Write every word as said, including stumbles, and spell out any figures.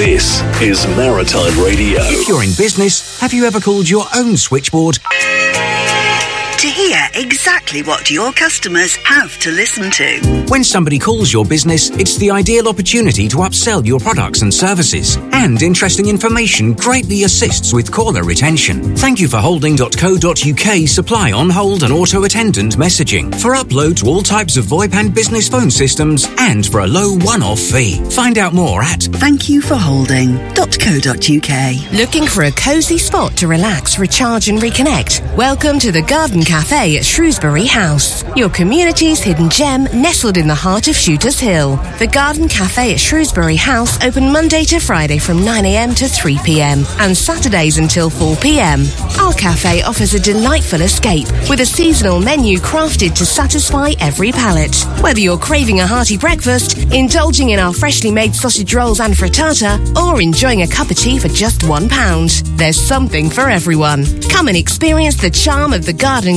This is Maritime Radio. If you're in business, have you ever called your own switchboard? To hear exactly what your customers have to listen to. When somebody calls your business, it's the ideal opportunity to upsell your products and services. And interesting information greatly assists with caller retention. Thank you for holding dot co dot uk supply on hold and auto attendant messaging for upload to all types of VoIP and business phone systems and for a low one-off fee. Find out more at thank you for holding dot co dot uk. Looking for a cosy spot to relax, recharge and reconnect? Welcome to the Garden Cafe at Shrewsbury House, your community's hidden gem nestled in the heart of Shooters Hill. The Garden Cafe at Shrewsbury House open Monday to Friday from nine a m to three p m and Saturdays until four p m. Our cafe offers a delightful escape with a seasonal menu crafted to satisfy every palate. Whether you're craving a hearty breakfast, indulging in our freshly made sausage rolls and frittata, or enjoying a cup of tea for just one pound, there's something for everyone. Come and experience the charm of the Garden